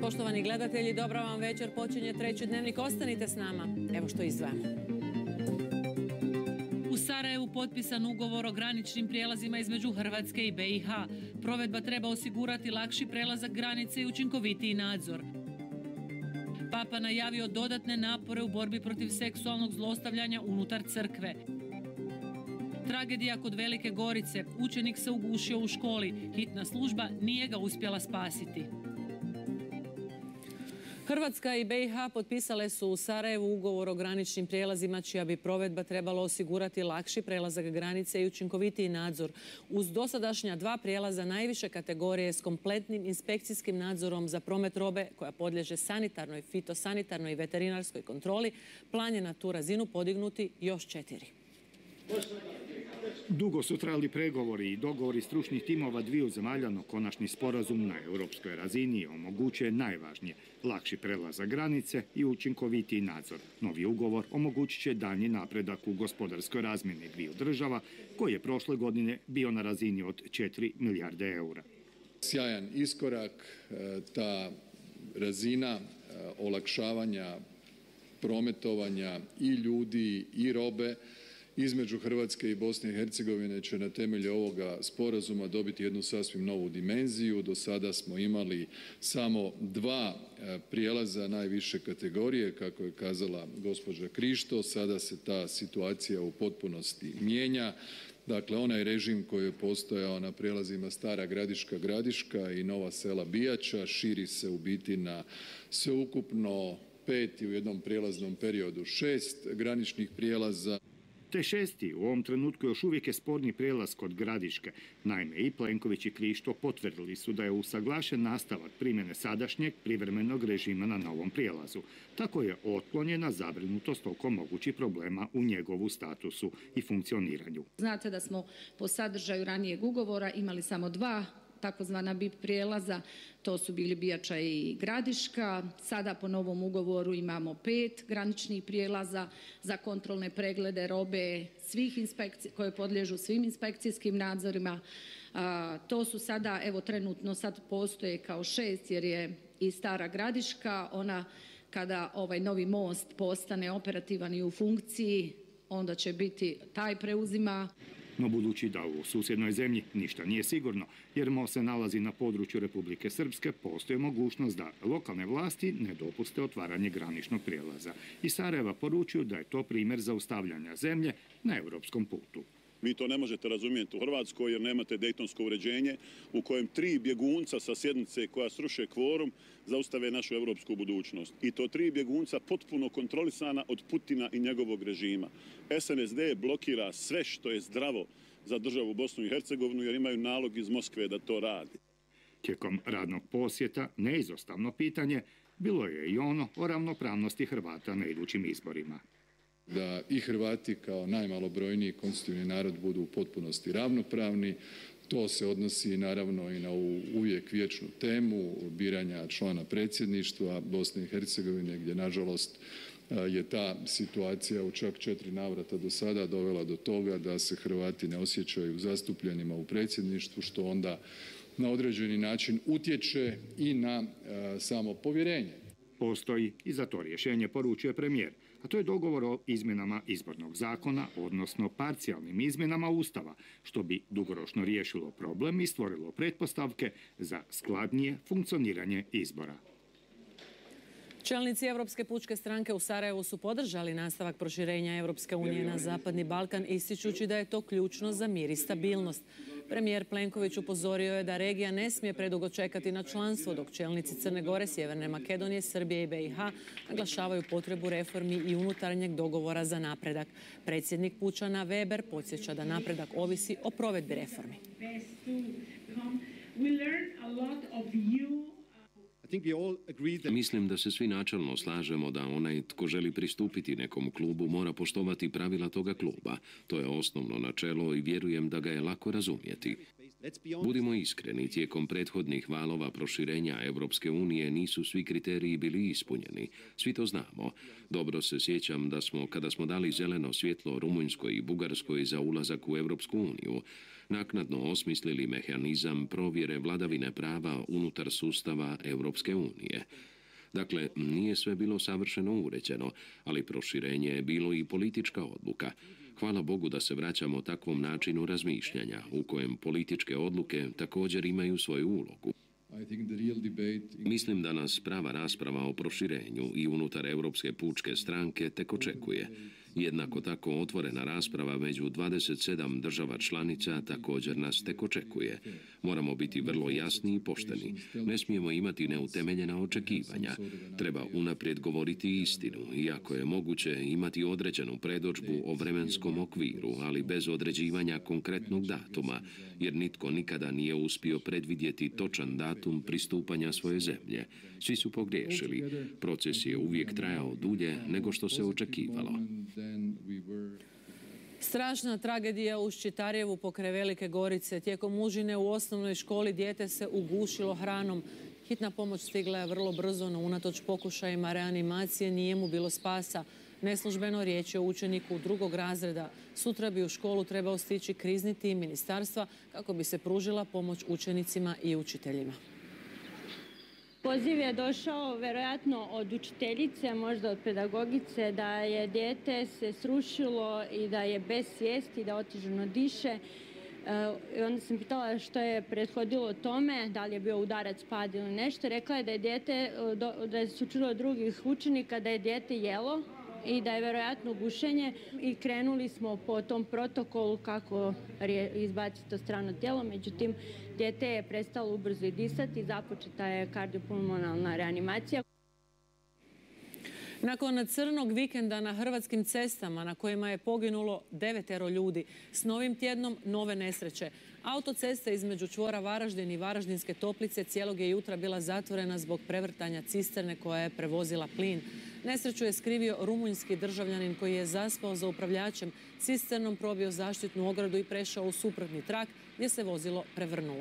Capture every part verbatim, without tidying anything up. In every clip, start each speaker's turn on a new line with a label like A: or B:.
A: Poštovani gledatelji, dobra vam večer, počinje treći dnevnik, ostanite s nama. Evo što izdvajamo.
B: U Sarajevu potpisan ugovor o graničnim prijelazima između Hrvatske i B i H. Provedba treba osigurati lakši prelazak granice i učinkovitiji nadzor. Papa najavio dodatne napore u borbi protiv seksualnog zlostavljanja unutar crkve. Tragedija kod Velike Gorice. Učenik se ugušio u školi. Hitna služba nije ga uspjela spasiti.
A: Hrvatska i B i H potpisale su u Sarajevu ugovor o graničnim prijelazima čija bi provedba trebala osigurati lakši prelazak granice i učinkovitiji nadzor. Uz dosadašnja dva prijelaza najviše kategorije s kompletnim inspekcijskim nadzorom za promet robe koja podliježe sanitarnoj, fitosanitarnoj i veterinarskoj kontroli, plan je na tu razinu podignuti još četiri.
C: Dugo su trajali pregovori i dogovori stručnih timova dviju zemalja, no konačni sporazum na europskoj razini omogućuje najvažnije lakši prelazak granice i učinkovitiji nadzor. Novi ugovor omogućit će daljnji napredak u gospodarskoj razmjeni dviju država, koji je prošle godine bio na razini od četiri milijarde eura.
D: Sjajan iskorak, ta razina olakšavanja prometovanja i ljudi i robe između Hrvatske i Bosne i Hercegovine će na temelju ovoga sporazuma dobiti jednu sasvim novu dimenziju. Do sada smo imali samo dva prijelaza najviše kategorije, kako je kazala gospođa Krišto. Sada se ta situacija u potpunosti mijenja. Dakle, onaj režim koji je postojao na prijelazima Stara Gradiška, Gradiška i Nova Sela Bijača širi se u biti na sveukupno pet i u jednom prijelaznom periodu šest graničnih prijelaza.
C: Te šesti u ovom trenutku još uvijek je sporni prijelaz kod Gradiške. Naime, i Plenković i Krišto potvrdili su da je usaglašen nastavak primjene sadašnjeg privremenog režima na novom prijelazu. Tako je otklonjena zabrinutost oko mogućih problema u njegovu statusu i funkcioniranju.
E: Znate da smo po sadržaju ranijeg ugovora imali samo dva takozvana B I P prijelaza, to su bili Bijača i Gradiška. Sada po novom ugovoru imamo pet graničnih prijelaza za kontrolne preglede robe svih inspekcija koje podliježu svim inspekcijskim nadzorima. A, to su sada, evo trenutno sad postoje kao šest jer je i Stara Gradiška, ona kada ovaj novi most postane operativan i u funkciji, onda će biti taj preuzima.
C: No budući da u susjednoj zemlji ništa nije sigurno, jer most se nalazi na području Republike Srpske, postoji mogućnost da lokalne vlasti ne dopuste otvaranje graničnog prijelaza. I Sarajeva poručuju da je to primjer zaustavljanja zemlje na europskom putu.
F: Vi to ne možete razumjeti u Hrvatskoj jer nemate dejtonsko uređenje u kojem tri bjegunca sa sjednice koja sruše kvorum zaustave našu europsku budućnost. I to tri bjegunca potpuno kontrolisana od Putina i njegovog režima. S N S D blokira sve što je zdravo za državu Bosnu i Hercegovinu jer imaju nalog iz Moskve da to radi.
C: Tijekom radnog posjeta neizostavno pitanje bilo je i ono o ravnopravnosti Hrvata na idućim izborima.
D: Da i Hrvati kao najmalobrojniji konstitutivni narod budu u potpunosti ravnopravni. To se odnosi naravno i na ovu uvijek vječnu temu biranja člana predsjedništva Bosne i Hercegovine, gdje nažalost je ta situacija u čak četiri navrata do sada dovela do toga da se Hrvati ne osjećaju zastupljenima u predsjedništvu, što onda na određeni način utječe i na samo povjerenje.
C: Postoji i za to rješenje, poručuje premijer, a to je dogovor o izmjenama izbornog zakona, odnosno parcijalnim izmjenama Ustava, što bi dugoročno riješilo problem i stvorilo pretpostavke za skladnije funkcioniranje izbora.
A: Čelnici Europske pučke stranke u Sarajevu su podržali nastavak proširenja Europske unije na Zapadni Balkan, ističući da je to ključno za mir i stabilnost. Premijer Plenković upozorio je da regija ne smije predugo čekati na članstvo, dok čelnici Crne Gore, Sjeverne Makedonije, Srbije i B i H naglašavaju potrebu reformi i unutarnjeg dogovora za napredak. Predsjednik Pučana Weber podsjeća da napredak ovisi o provedbi reformi.
G: Mislim da se svi načelno slažemo da onaj tko želi pristupiti nekom klubu mora poštovati pravila toga kluba. To je osnovno načelo i vjerujem da ga je lako razumjeti. Budimo iskreni, tijekom prethodnih valova proširenja Europske unije nisu svi kriteriji bili ispunjeni. Svi to znamo. Dobro se sjećam da smo, kada smo dali zeleno svjetlo Rumunjskoj i Bugarskoj za ulazak u Europsku uniju, naknadno osmislili mehanizam provjere vladavine prava unutar sustava Europske unije. Dakle, nije sve bilo savršeno uređeno, ali proširenje je bilo i politička odluka. Hvala Bogu da se vraćamo takvom načinu razmišljanja, u kojem političke odluke također imaju svoju ulogu. Mislim da nas prava rasprava o proširenju i unutar Europske pučke stranke tek očekuje. Jednako tako otvorena rasprava među dvadeset sedam država članica također nas tek očekuje. Moramo biti vrlo jasni i pošteni. Ne smijemo imati neutemeljena očekivanja. Treba unaprijed govoriti istinu, iako je moguće imati određenu predodžbu o vremenskom okviru, ali bez određivanja konkretnog datuma, jer nitko nikada nije uspio predvidjeti točan datum pristupanja svoje zemlje. Svi su pogriješili. Proces je uvijek trajao dulje nego što se očekivalo.
A: Strašna tragedija u Ščitarjevu pokraj Velike Gorice. Tijekom užine u osnovnoj školi dijete se ugušilo hranom. Hitna pomoć stigla je vrlo brzo, no unatoč pokušajima reanimacije nije mu bilo spasa. Neslužbeno riječ je o učeniku drugog razreda. Sutra bi u školu trebao stići krizni tim ministarstva kako bi se pružila pomoć učenicima i učiteljima.
H: Poziv je došao vjerojatno od učiteljice, možda od pedagogice, da je dijete se srušilo i da je bez svijesti, da otežano diše. I onda sam pitala što je prethodilo tome, da li je bio udarac, pad ili nešto. Rekla je da je dijete, da su čuli od drugih učenika da je dijete jelo i da je vjerojatno gušenje i krenuli smo po tom protokolu kako izbaciti to strano tijelo, međutim dijete je prestalo ubrzo i disati i započeta je kardiopulmonalna reanimacija.
A: Nakon crnog vikenda na hrvatskim cestama na kojima je poginulo devetero ljudi, s novim tjednom nove nesreće. Autocesta između čvora Varaždin i Varaždinske Toplice cijelog je jutra bila zatvorena zbog prevrtanja cisterne koja je prevozila plin. Nesreću je skrivio rumunjski državljanin koji je zaspao za upravljačem, cisternom probio zaštitnu ogradu i prešao u suprotni trak gdje se vozilo prevrnulo.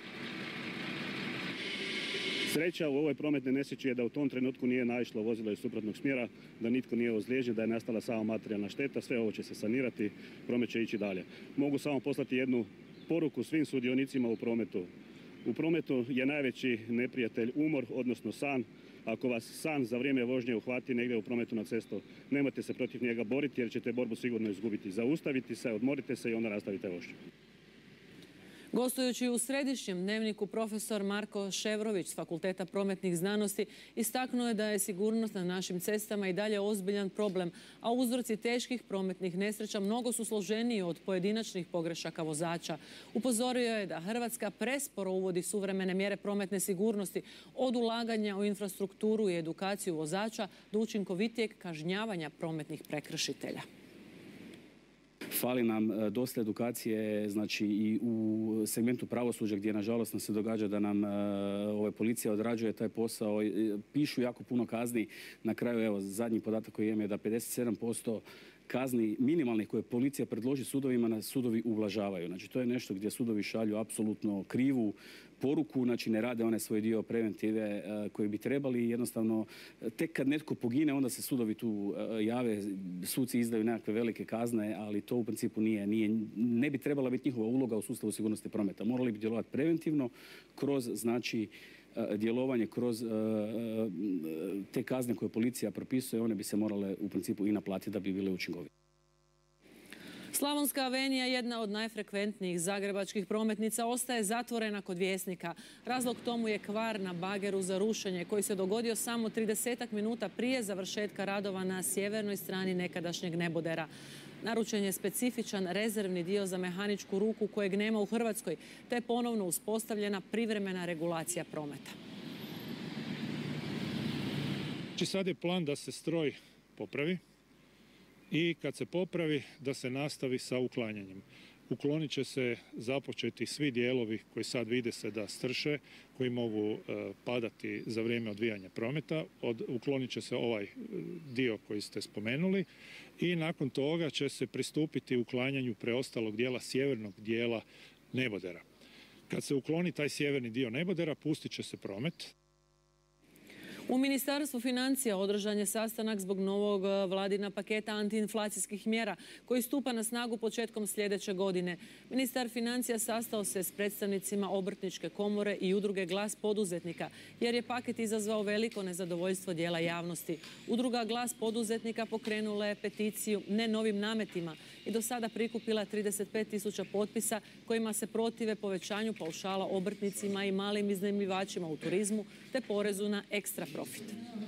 I: Sreća u ovoj prometnoj nesreći je da u tom trenutku nije naišlo vozilo iz suprotnog smjera, da nitko nije ozlijeđen, da je nastala samo materijalna šteta. Sve ovo će se sanirati, promet će ići dalje. Mogu samo poslati jednu poruku svim sudionicima u prometu. U prometu je najveći neprijatelj umor, odnosno san. Ako vas san za vrijeme vožnje uhvati negdje u prometu na cestu, nemojte se protiv njega boriti jer ćete borbu sigurno izgubiti. Zaustavite se, odmorite se i onda nastavite vožnju.
A: Gostujući u središnjem dnevniku, profesor Marko Ševrović s Fakulteta prometnih znanosti istaknuo je da je sigurnost na našim cestama i dalje ozbiljan problem, a uzroci teških prometnih nesreća mnogo su složeniji od pojedinačnih pogrešaka vozača. Upozorio je da Hrvatska presporo uvodi suvremene mjere prometne sigurnosti, od ulaganja u infrastrukturu i edukaciju vozača do učinkovitijeg kažnjavanja prometnih prekršitelja.
J: Fali nam dosta edukacije, znači i u segmentu pravosuđa gdje nažalost nam se događa da nam ove, policija odrađuje taj posao, pišu jako puno kazni. Na kraju, evo, zadnji podatak koji imam je da pedeset sedam posto kazni minimalnih koje policija predloži sudovima na sudovi ublažavaju. Znači to je nešto gdje sudovi šalju apsolutno krivu poruku, znači ne rade onaj svoj dio preventive koji bi trebali. Jednostavno, tek kad netko pogine, onda se sudovi tu jave, suci izdaju nekakve velike kazne, ali to u principu nije, nije, ne bi trebala biti njihova uloga u sustavu sigurnosti prometa. Morali bi djelovati preventivno kroz, znači, djelovanje kroz te kazne koje policija propisuje, one bi se morale u principu i naplatiti da bi bile učinkovite.
A: Slavonska avenija, jedna od najfrekventnijih zagrebačkih prometnica, ostaje zatvorena kod Vjesnika. Razlog tomu je kvar na bageru za rušenje koji se dogodio samo tridesetak minuta prije završetka radova na sjevernoj strani nekadašnjeg nebodera. Naručen je specifičan rezervni dio za mehaničku ruku kojeg nema u Hrvatskoj, te je ponovno uspostavljena privremena regulacija prometa.
K: Sad je plan da se stroj popravi i kad se popravi da se nastavi sa uklanjanjem. Uklonit će se započeti svi dijelovi koji sad vide se da strše, koji mogu e, padati za vrijeme odvijanja prometa. Od, uklonit će se ovaj dio koji ste spomenuli i nakon toga će se pristupiti uklanjanju preostalog dijela, sjevernog dijela nebodera. Kad se ukloni taj sjeverni dio nebodera, pustit će se promet.
A: U Ministarstvu financija održan je sastanak zbog novog vladina paketa antiinflacijskih mjera koji stupa na snagu početkom sljedeće godine. Ministar financija sastao se s predstavnicima Obrtničke komore i udruge Glas poduzetnika jer je paket izazvao veliko nezadovoljstvo dijela javnosti. Udruga Glas poduzetnika pokrenula je peticiju ne novim nametima i do sada prikupila trideset pet tisuća potpisa kojima se protive povećanju paušala obrtnicima i malim iznajmljivačima u turizmu te porezu na ekstra profit.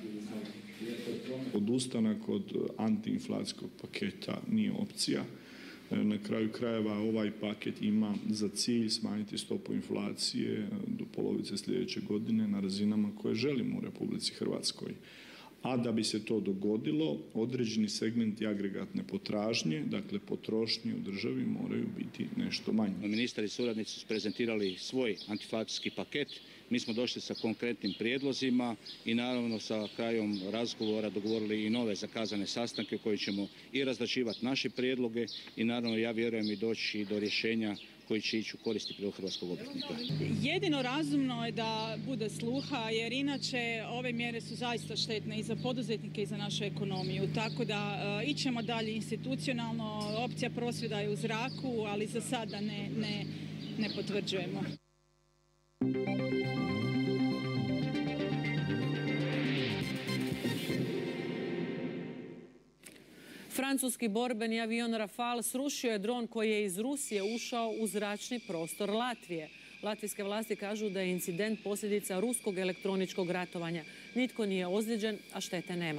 L: Odustanak od antiinflacijskog paketa nije opcija. Na kraju krajeva ovaj paket ima za cilj smanjiti stopu inflacije do polovice sljedeće godine na razinama koje želimo u Republici Hrvatskoj. A da bi se to dogodilo, određeni segmenti agregatne potražnje, dakle potrošnje u državi, moraju biti nešto manji.
M: Ministar i suradnici su prezentirali svoj antiinflacijski paket. Mi smo došli sa konkretnim prijedlozima i naravno sa krajom razgovora dogovorili i nove zakazane sastanke koji ćemo i razrađivati naše prijedloge i naravno ja vjerujem i doći do rješenja koji će ići u koristi prilog hrvatskog obrtnika.
N: Jedino razumno je da bude sluha jer inače ove mjere su zaista štetne i za poduzetnike i za našu ekonomiju. Tako da uh, ićemo dalje institucionalno, opcija prosvjeda je u zraku, ali za sada ne, ne, ne potvrđujemo.
A: Francuski borbeni avion Rafale srušio je dron koji je iz Rusije ušao u zračni prostor Latvije. Latvijske vlasti kažu da je incident posljedica ruskog elektroničkog ratovanja. Nitko nije ozlijeđen, a štete nema.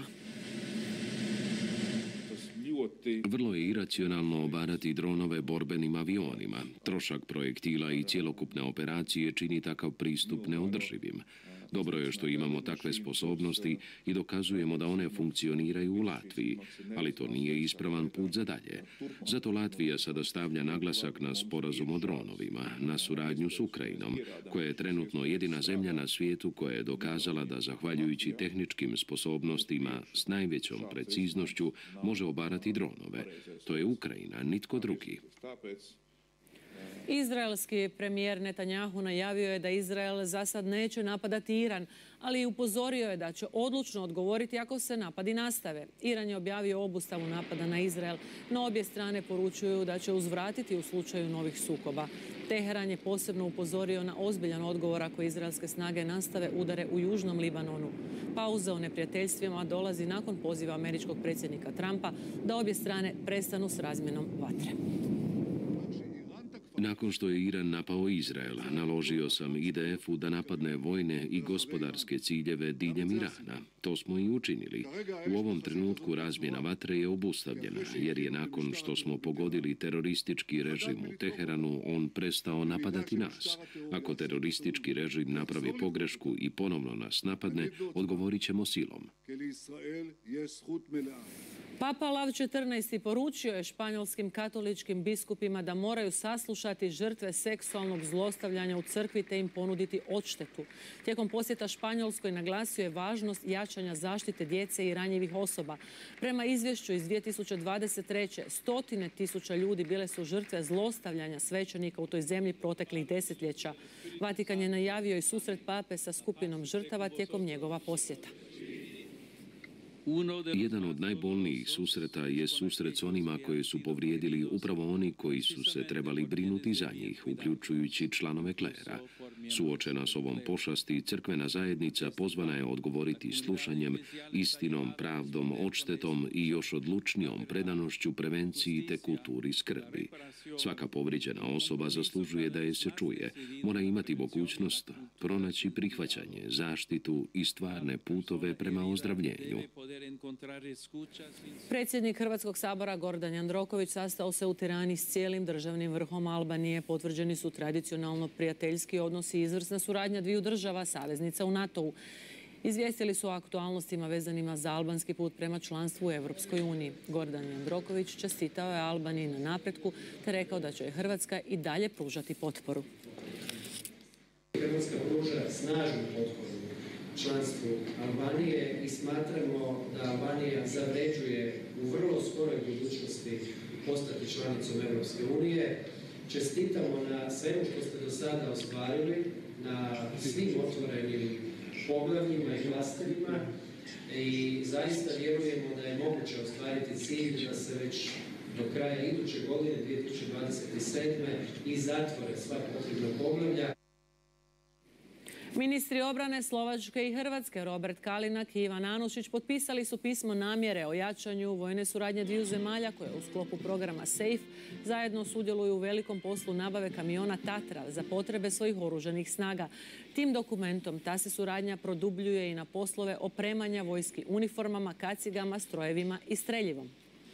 G: Vrlo je iracionalno obarati dronove borbenim avionima. Trošak projektila i cjelokupne operacije čini takav pristup neodrživim. Dobro je što imamo takve sposobnosti i dokazujemo da one funkcioniraju u Latviji, ali to nije ispravan put za dalje. Zato Latvija sada stavlja naglasak na sporazum o dronovima, na suradnju s Ukrajinom, koja je trenutno jedina zemlja na svijetu koja je dokazala da zahvaljujući tehničkim sposobnostima s najvećom preciznošću može obarati dronove. To je Ukrajina, nitko drugi.
A: Izraelski premijer Netanjahu najavio je da Izrael za sad neće napadati Iran, ali i upozorio je da će odlučno odgovoriti ako se napadi nastave. Iran je objavio obustavu napada na Izrael, no obje strane poručuju da će uzvratiti u slučaju novih sukoba. Teheran je posebno upozorio na ozbiljan odgovor ako izraelske snage nastave udare u južnom Libanonu. Pauza u neprijateljstvima dolazi nakon poziva američkog predsjednika Trumpa da obje strane prestanu s razmjenom vatre.
G: Nakon što je Iran napao Izrael, naložio sam I D F-u da napadne vojne i gospodarske ciljeve diljem Irana. To smo i učinili. U ovom trenutku razmjena vatre je obustavljena, jer je nakon što smo pogodili teroristički režim u Teheranu, on prestao napadati nas. Ako teroristički režim napravi pogrešku i ponovno nas napadne, odgovorit ćemo silom.
A: Papa Lav četrnaesti poručio je španjolskim katoličkim biskupima da moraju saslušati žrtve seksualnog zlostavljanja u crkvi te im ponuditi odštetu. Tijekom posjeta Španjolskoj naglasio je važnost jačanja zaštite djece i ranjivih osoba. Prema izvješću iz dvije tisuće dvadeset treće stotine tisuća ljudi bile su žrtve zlostavljanja svećenika u toj zemlji proteklih desetljeća. Vatikan je najavio i susret pape sa skupinom žrtava tijekom njegova posjeta.
G: Jedan od najbolnijih susreta je susret s onima koje su povrijedili upravo oni koji su se trebali brinuti za njih, uključujući članove klera. Suočena s ovom pošasti, crkvena zajednica pozvana je odgovoriti slušanjem, istinom, pravdom, odštetom i još odlučnijom predanošću prevenciji te kulturi skrbi. Svaka povrijeđena osoba zaslužuje da je se čuje. Mora imati mogućnost pronaći prihvaćanje, zaštitu i stvarne putove prema ozdravljenju.
A: Predsjednik Hrvatskog sabora Gordan Jandroković sastao se u Tirani s cijelim državnim vrhom Albanije. Potvrđeni su tradicionalno prijateljski odnosi i izvrsna suradnja dviju država, saveznica u NATO-u. Izvijestili su o aktualnostima vezanima za albanski put prema članstvu u Europskoj uniji. Gordan Jandroković čestitao je Albaniji na napretku te rekao da će Hrvatska i dalje pružati potporu.
O: Hrvatska pruža snažnu potporu članstvu Albanije i smatramo da Albanija zavređuje u vrlo skoroj budućnosti postati članicom Europske unije. Čestitamo na svemu što ste do sada ostvarili, na svim otvorenim poglavljima i klasterima i zaista vjerujemo da je moguće ostvariti cilj da se već do kraja iduće godine, dvije tisuće dvadeset sedme i zatvore sva potrebna poglavlja.
A: Ministri obrane Slovačke i Hrvatske Robert Kalinak i Ivan Anušić potpisali su pismo namjere o jačanju vojne suradnje dviju zemalja koje u sklopu programa SAFE zajedno sudjeluju u velikom poslu nabave kamiona Tatra za potrebe svojih oružanih snaga. Tim dokumentom ta se suradnja produbljuje i na poslove opremanja vojski uniformama, kacigama, strojevima i streljivom.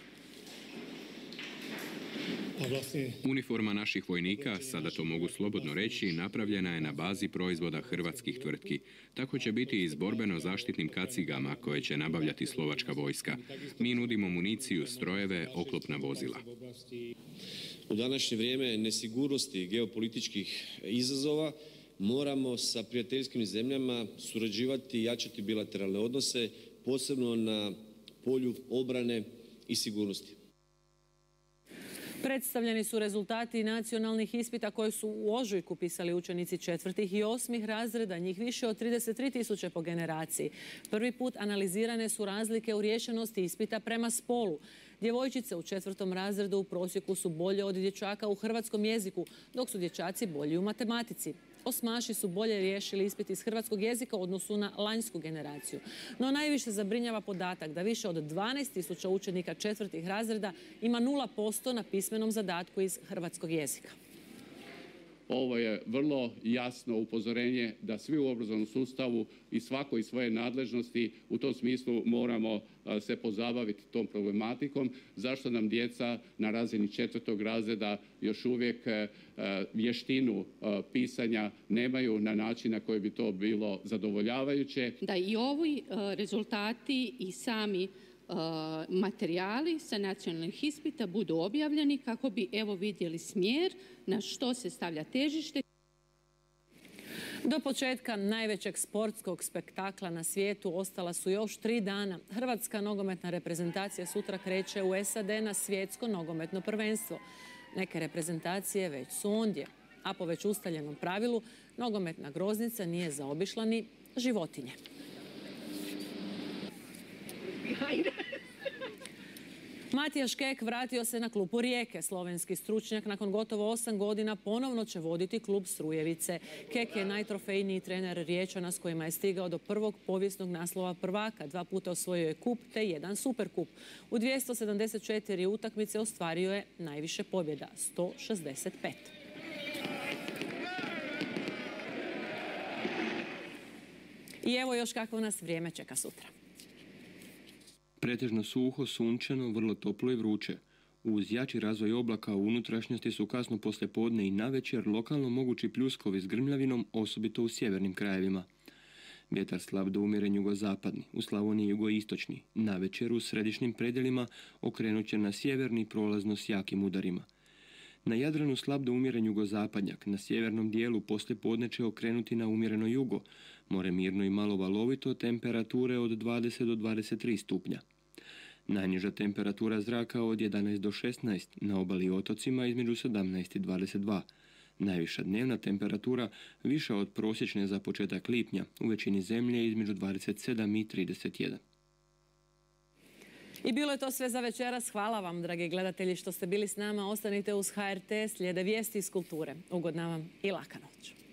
P: Uniforma naših vojnika, sada to mogu slobodno reći, napravljena je na bazi proizvoda hrvatskih tvrtki. Tako će biti i s borbeno-zaštitnim kacigama koje će nabavljati slovačka vojska. Mi nudimo municiju, strojeve, oklopna vozila.
Q: U današnje vrijeme nesigurnosti geopolitičkih izazova moramo sa prijateljskim zemljama surađivati i jačati bilateralne odnose, posebno na polju obrane i sigurnosti.
A: Predstavljeni su rezultati nacionalnih ispita koje su u ožujku pisali učenici četvrtih i osmih razreda, njih više od trideset tri tisuće po generaciji. Prvi put analizirane su razlike u riješenosti ispita prema spolu. Djevojčice u četvrtom razredu u prosjeku su bolje od dječaka u hrvatskom jeziku, dok su dječaci bolji u matematici. Osmaši su bolje riješili ispit iz hrvatskog jezika u odnosu na lanjsku generaciju. No najviše zabrinjava podatak da više od dvanaest tisuća učenika četvrtih razreda ima nula posto na pismenom zadatku iz hrvatskog jezika.
R: Ovo je vrlo jasno upozorenje da svi u obrazovnom sustavu i svako iz svoje nadležnosti u tom smislu moramo se pozabaviti tom problematikom. Zašto nam djeca na razini četvrtog razreda još uvijek vještinu pisanja nemaju na način na koji bi to bilo zadovoljavajuće.
S: Da i ovi rezultati i sami materijali sa nacionalnih ispita budu objavljeni kako bi evo vidjeli smjer na što se stavlja težište.
A: Do početka najvećeg sportskog spektakla na svijetu ostala su još tri dana. Hrvatska nogometna reprezentacija sutra kreće u S A D na svjetsko nogometno prvenstvo. Neke reprezentacije već su ondje, a po već ustaljenom pravilu nogometna groznica nije zaobišla ni životinje. Matija Škek vratio se na klupu Rijeke. Slovenski stručnjak nakon gotovo osam godina ponovno će voditi klub Strujevice. Kek je najtrofejniji trener Riječana s kojima je stigao do prvog povijesnog naslova prvaka. Dva puta osvojio je kup te jedan superkup. U dvjesto sedamdeset četiri utakmice ostvario je najviše pobjeda, sto šezdeset pet. I evo još kakvo nas vrijeme čeka sutra.
T: Pretežno suho, sunčano, vrlo toplo i vruće. Uz jači razvoj oblaka u unutrašnjosti su kasno poslijepodne i navečer lokalno mogući pljuskovi s grmljavinom, osobito u sjevernim krajevima. Vjetar slab do umjeren jugozapadni, u Slavoniji jugoistočni. Navečer u središnjim predjelima okrenut će na sjeverni prolazno s jakim udarima. Na Jadranu slab do umjeren jugozapadnjak, na sjevernom dijelu poslijepodne će okrenuti na umjereno jugo. More mirno i malo valovito, temperature od dvadeset do dvadeset tri stupnja. Najniža temperatura zraka od jedanaest do šesnaest, na obali i otocima između sedamnaest i dvadeset dva. Najviša dnevna temperatura viša od prosječne za početak lipnja, u većini zemlje između dvadeset sedam i trideset jedan.
A: I bilo je to sve za večeras. Hvala vam, dragi gledatelji, što ste bili s nama. Ostanite uz H R T, slijede vijesti iz kulture. Ugodna vam i laka noć.